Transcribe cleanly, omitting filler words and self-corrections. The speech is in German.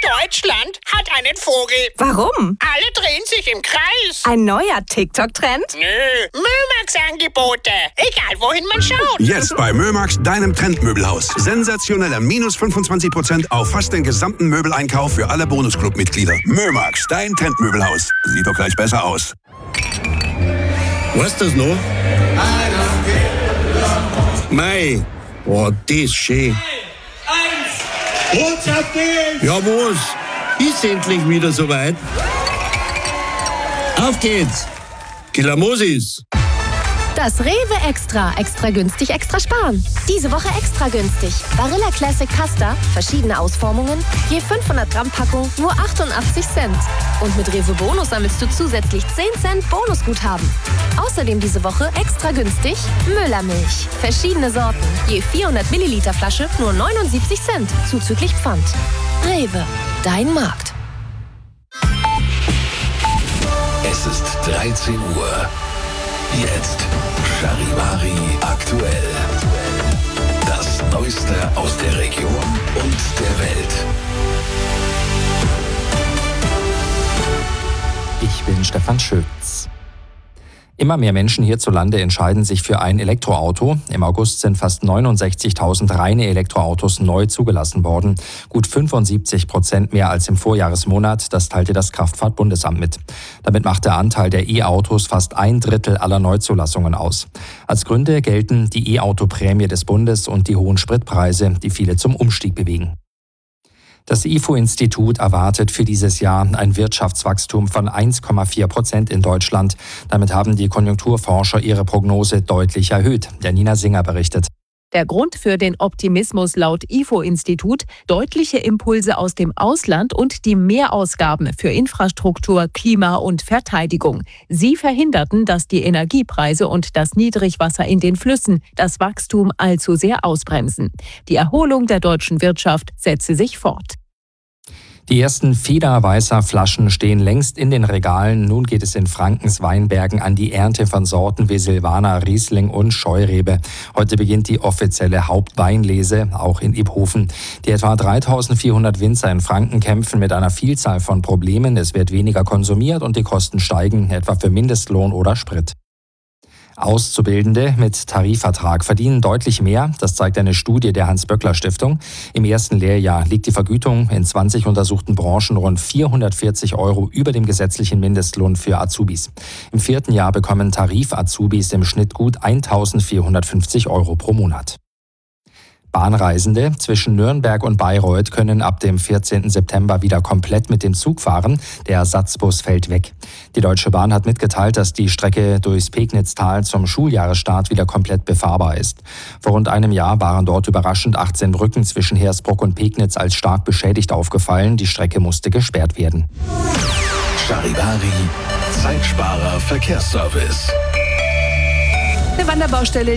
Deutschland hat einen Vogel. Warum? Alle drehen sich im Kreis. Ein neuer TikTok-Trend? Nö, Mömax-Angebote. Egal, wohin man schaut. Jetzt bei Mömax, deinem Trendmöbelhaus. Sensationelle minus 25% auf fast den gesamten Möbeleinkauf für alle Bonusclub-Mitglieder. Mömax, dein Trendmöbelhaus. Sieht doch gleich besser aus. Weißt du das noch? Mei, oh, das ist schön. Und auf geht's! Ja, was? Ist endlich wieder soweit? Auf geht's! Kilamosis! Das Rewe Extra. Extra günstig, extra sparen. Diese Woche extra günstig. Barilla Classic Pasta, verschiedene Ausformungen, je 500 Gramm Packung, nur 88 Cent. Und mit Rewe Bonus sammelst du zusätzlich 10 Cent Bonusguthaben. Außerdem diese Woche extra günstig Müllermilch. Verschiedene Sorten, je 400 Milliliter Flasche, nur 79 Cent, zuzüglich Pfand. Rewe, dein Markt. Es ist 13 Uhr. Jetzt Charivari aktuell. Das Neueste aus der Region und der Welt. Ich bin Stefan Schütz. Immer mehr Menschen hierzulande entscheiden sich für ein Elektroauto. Im August sind fast 69.000 reine Elektroautos neu zugelassen worden. Gut 75% mehr als im Vorjahresmonat, das teilte das Kraftfahrtbundesamt mit. Damit macht der Anteil der E-Autos fast 1/3 aller Neuzulassungen aus. Als Gründe gelten die E-Auto-Prämie des Bundes und die hohen Spritpreise, die viele zum Umstieg bewegen. Das IFO-Institut erwartet für dieses Jahr ein Wirtschaftswachstum von 1,4% in Deutschland. Damit haben die Konjunkturforscher ihre Prognose deutlich erhöht. Janina Singer berichtet. Der Grund für den Optimismus laut IFO-Institut: deutliche Impulse aus dem Ausland und die Mehrausgaben für Infrastruktur, Klima und Verteidigung. Sie verhinderten, dass die Energiepreise und das Niedrigwasser in den Flüssen das Wachstum allzu sehr ausbremsen. Die Erholung der deutschen Wirtschaft setze sich fort. Die ersten Federweißer Flaschen stehen längst in den Regalen. Nun geht es in Frankens Weinbergen an die Ernte von Sorten wie Silvaner, Riesling und Scheurebe. Heute beginnt die offizielle Hauptweinlese, auch in Iphofen. Die etwa 3.400 Winzer in Franken kämpfen mit einer Vielzahl von Problemen. Es wird weniger konsumiert und die Kosten steigen, etwa für Mindestlohn oder Sprit. Auszubildende mit Tarifvertrag verdienen deutlich mehr. Das zeigt eine Studie der Hans-Böckler-Stiftung. Im ersten Lehrjahr liegt die Vergütung in 20 untersuchten Branchen rund 440 € über dem gesetzlichen Mindestlohn für Azubis. Im 4. Jahr bekommen Tarif-Azubis im Schnitt gut 1.450 € pro Monat. Bahnreisende zwischen Nürnberg und Bayreuth können ab dem 14. September wieder komplett mit dem Zug fahren. Der Ersatzbus fällt weg. Die Deutsche Bahn hat mitgeteilt, dass die Strecke durchs Pegnitztal zum Schuljahresstart wieder komplett befahrbar ist. Vor rund einem Jahr waren dort überraschend 18 Brücken zwischen Hersbruck und Pegnitz als stark beschädigt aufgefallen. Die Strecke musste gesperrt werden. Charivari, Zeitsparer Verkehrsservice. Eine Wanderbaustelle